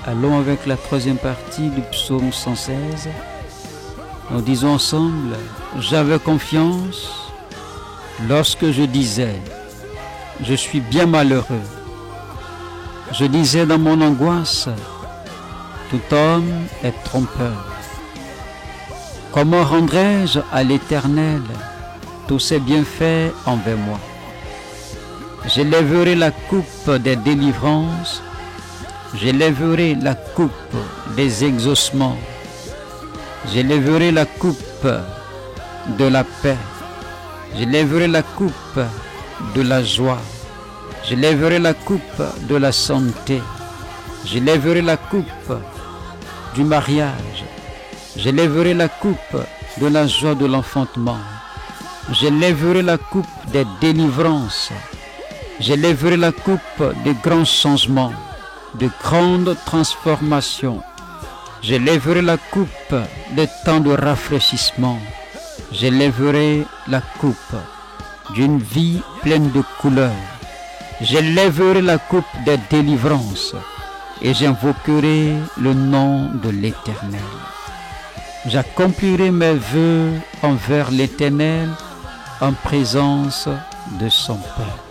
Allons avec la troisième partie du psaume 116. Nous disons ensemble, j'avais confiance lorsque je disais, je suis bien malheureux. Je disais dans mon angoisse, tout homme est trompeur. Comment rendrai-je à l'Éternel tous ses bienfaits envers moi? J'élèverai la coupe des délivrances, j'élèverai la coupe des exaucements, j'élèverai la coupe de la paix, j'élèverai la coupe de la joie, j'élèverai la coupe de la santé, j'élèverai la coupe du mariage, j'élèverai la coupe de la joie de l'enfantement, j'élèverai la coupe des délivrances, j'élèverai la coupe des grands changements, de grandes transformations. J'élèverai la coupe des temps de rafraîchissement. J'élèverai la coupe d'une vie pleine de couleurs. J'élèverai la coupe des délivrances et j'invoquerai le nom de l'Éternel. J'accomplirai mes vœux envers l'Éternel en présence de son peuple.